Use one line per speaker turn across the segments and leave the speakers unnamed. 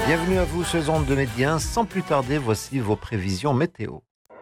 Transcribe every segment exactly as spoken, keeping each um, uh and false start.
Bienvenue à vous sur Ondes de Médien. Sans plus tarder, voici vos prévisions météo.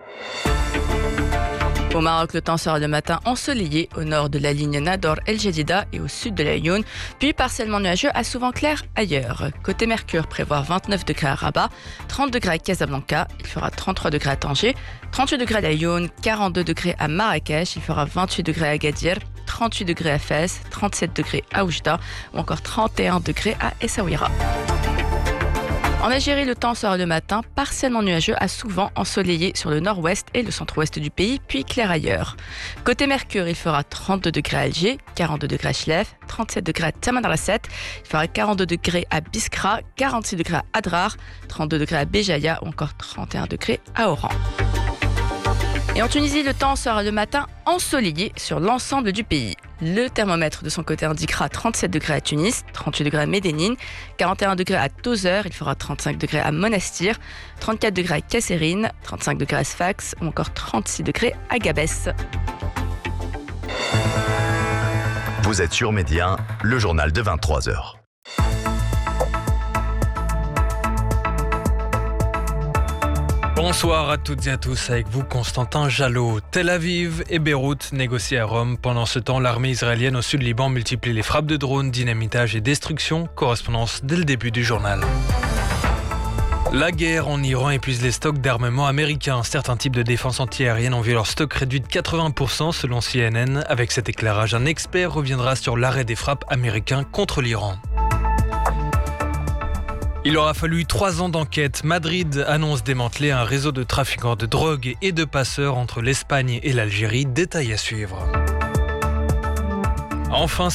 Au Maroc, le temps sera le matin ensoleillé au nord de la ligne Nador El Jadida et au sud de la Lyoun, puis partiellement nuageux à souvent clair ailleurs. Côté Mercure, prévoir vingt-neuf degrés à Rabat, trente degrés à Casablanca, il fera trente-trois degrés à Tanger, trente-huit degrés à la Lyoun, quarante-deux degrés à Marrakech, il fera vingt-huit degrés à Agadir, trente-huit degrés à Fès, trente-sept degrés à Oujda ou encore trente et un degrés à Essaouira. En Algérie, le temps sera le matin partiellement nuageux à souvent ensoleillé sur le nord-ouest et le centre-ouest du pays, puis clair ailleurs. Côté Mercure, il fera trente-deux degrés à Alger, quarante-deux degrés à Chlef, trente-sept degrés à Tamanrasset, il fera quarante-deux degrés à Biskra, quarante-six degrés à Adrar, trente-deux degrés à Béjaïa ou encore trente et un degrés à Oran. Et en Tunisie, le temps sera le matin ensoleillé sur l'ensemble du pays. Le thermomètre de son côté indiquera trente-sept degrés à Tunis, trente-huit degrés à Médénine, quarante et un degrés à Tozeur, il fera trente-cinq degrés à Monastir, trente-quatre degrés à Kasserine, trente-cinq degrés à Sfax ou encore trente-six degrés à Gabès.
Vous êtes sur Médien, le journal de vingt-trois heures.
Bonsoir à toutes et à tous, avec vous Constantin Jalot. Tel Aviv et Beyrouth négocient à Rome. Pendant ce temps, l'armée israélienne au sud Liban multiplie les frappes de drones, dynamitage et destruction. Correspondance dès le début du journal. La guerre en Iran épuise les stocks d'armement américains. Certains types de défense antiaérienne ont vu leur stock réduit de quatre-vingts pour cent selon C N N. Avec cet éclairage, un expert reviendra sur l'arrêt des frappes américains contre l'Iran. Il aura fallu trois ans d'enquête. Madrid annonce démanteler un réseau de trafiquants de drogue et de passeurs entre l'Espagne et l'Algérie. Détail à suivre. Enfin,